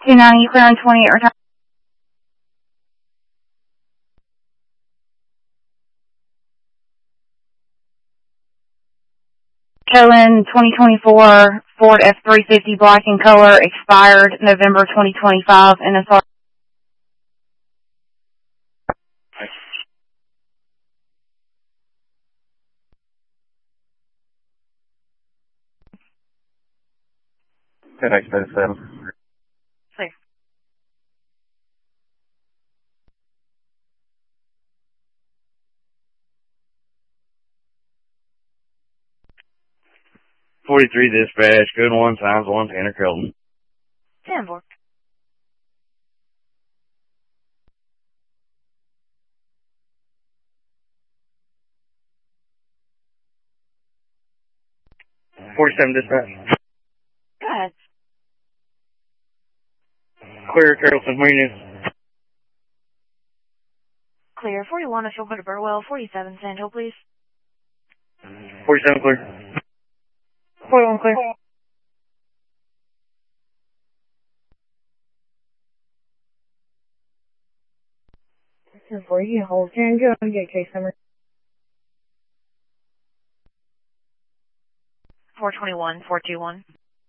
290, clear on 20 or time. Carolyn 2024 Ford F-350 black in color, expired November 2025, NSR. FedEx 37. Clear. .43 dispatch, good one, times 1, Tanner Kelton. 10-4. .47 dispatch. Go ahead. Clear, Carrollton, Union. Clear. 41, if you'll go to Burwell. 47, Sandhill, please. 47 clear. 41, clear. Before you hold Django and get case number 421, 421.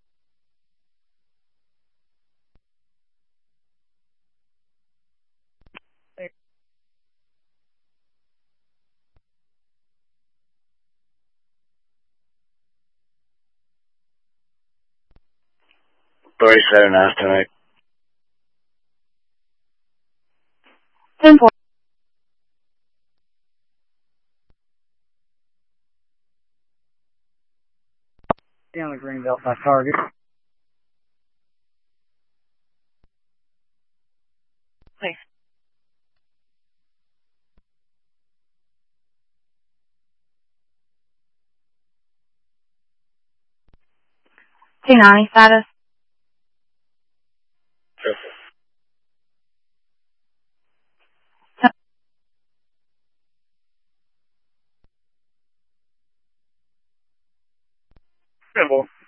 .37 nice tonight. 10-4. down the Greenbelt by Target. Clear. .290, status. Simple.